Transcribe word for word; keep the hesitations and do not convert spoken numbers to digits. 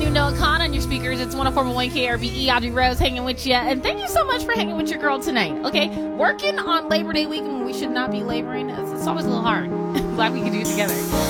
you Noah Khan on your speakers. It's one oh four point one K R B E. Audrey Rose hanging with you. And thank you so much for hanging with your girl tonight. Okay, working on Labor Day weekend when we should not be laboring. It's, it's always a little hard. Glad we could do it together.